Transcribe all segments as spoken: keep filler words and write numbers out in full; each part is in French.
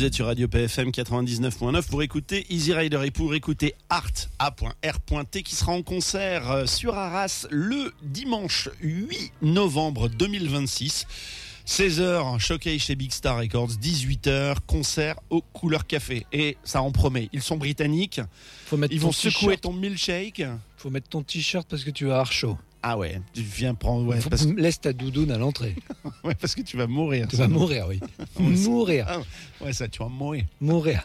êtes sur Radio P F M quatre-vingt-dix-neuf point neuf pour écouter Easy Rider et pour écouter Art A R T qui sera en concert sur Arras le dimanche huit novembre deux mille vingt-six. seize heures, showcase chez Big Star Records, dix-huit heures, concert au Couleur Café. Et ça en promet, ils sont britanniques, Faut mettre ils ton vont secouer t-shirt. ton milkshake. Faut mettre ton t-shirt parce que tu vas avoir chaud. Ah ouais, tu viens prendre... Ouais, Faut parce... Laisse ta doudoune à l'entrée. ouais, parce que tu vas mourir. Tu ça. vas mourir, oui. mourir. Ah, ouais, ça, tu vas mourir. Mourir.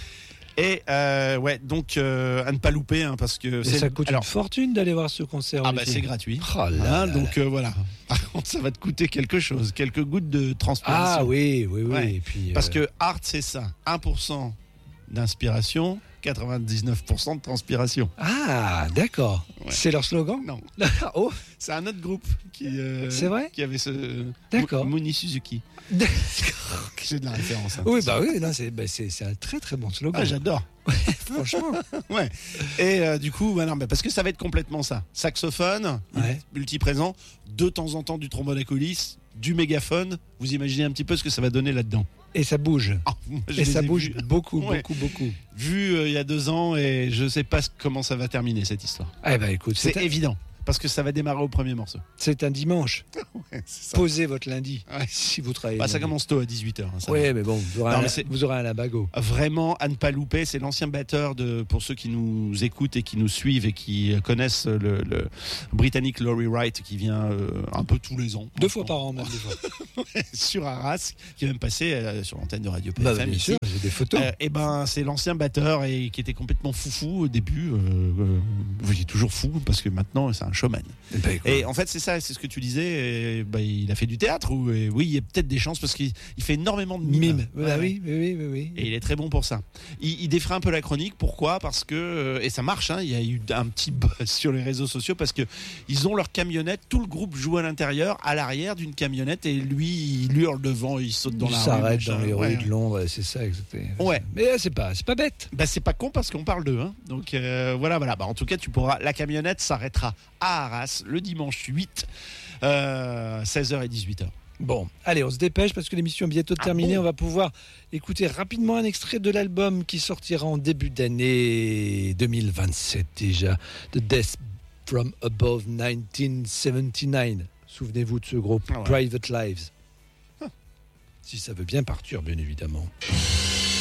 Et euh, ouais, donc euh, à ne pas louper, hein, parce que... Et c'est... ça coûte Alors, une fortune d'aller voir ce concert. ah bah Lucie. c'est gratuit. Oh là Hein, là donc euh, voilà. Par contre, ça va te coûter quelque chose, quelques gouttes de transpiration. Ah oui, oui, oui. Ouais. Et puis, Parce euh, que art, c'est ça. un pour cent d'inspiration, quatre-vingt-dix-neuf pour cent de transpiration. Ah, d'accord. Ouais. C'est leur slogan. Non, Oh, c'est un autre groupe qui, euh, C'est vrai qui avait ce... D'accord. Mo- Moni Suzuki. d'accord. J'ai de la référence. Hein. Oui, bah oui, non, c'est, bah, c'est, c'est un très très bon slogan. Ah, j'adore. Franchement. Ouais. Et euh, du coup, bah non, bah parce que ça va être complètement ça. Saxophone, Ouais. multiprésent, de temps en temps du trombone à coulisses, du mégaphone. Vous imaginez un petit peu ce que ça va donner là-dedans. Et ça bouge. Ah, moi, je Et les ça ai bouge vus- beaucoup, Ouais. beaucoup, beaucoup. Vu euh, il y a deux ans et je sais pas comment ça va terminer cette histoire. Eh ben écoute, C'est c'est, un, évident parce que ça va démarrer au premier morceau. c'est un dimanche. Ouais, c'est ça. Posez votre lundi Ouais. si vous travaillez. Bah, ça lundi. commence tôt à dix-huit heures. Hein, ça Oui, va. mais bon, vous aurez, Non, un, mais c'est- vous aurez un labago. Vraiment à ne pas louper, c'est l'ancien batteur de, pour ceux qui nous écoutent et qui nous suivent et qui connaissent le, le britannique Laurie Wright qui vient euh, un peu tous les ans. Deux fois par an, même des fois. sur Arras, qui est même passé euh, sur l'antenne de Radio P F M Bah, bien ici. sûr, j'ai des photos. Euh, et ben c'est l'ancien batteur et qui était complètement foufou au début. Euh, euh, il est toujours fou parce que maintenant c'est un showman. Eh ben, écoute, Et en fait c'est ça, c'est ce que tu disais. Et, bah, il a fait du théâtre ou et oui il y a peut-être des chances parce qu'il il fait énormément de mimes. mime. Ouais, Bah ouais. oui, oui, oui, oui, oui. Et il est très bon pour ça. Il, il défrait un peu la chronique. Pourquoi ? Parce que euh, et ça marche. Hein, il y a eu un petit buzz sur les réseaux sociaux parce que ils ont leur camionnette. Tout le groupe joue à l'intérieur, à l'arrière d'une camionnette et lui il hurle devant, il saute dans Il la rue. s'arrête machin. dans les Ouais. rues de Londres, c'est ça. Exactement. Ouais. Mais euh, c'est pas, c'est pas bête. Bah c'est pas con parce qu'on parle d'eux. Hein. Donc euh, voilà, voilà. Bah, en tout cas, tu pourras. La camionnette s'arrêtera à Arras le dimanche huit, euh, seize heures et dix-huit heures. Bon, allez, on se dépêche parce que l'émission est bientôt Ah terminée. bon On va pouvoir écouter rapidement un extrait de l'album qui sortira en début d'année deux mille vingt-sept déjà. The Death from Above dix-neuf soixante-dix-neuf. Souvenez-vous de ce groupe, Ah ouais. Private Lives. Si ça veut bien partir, bien évidemment.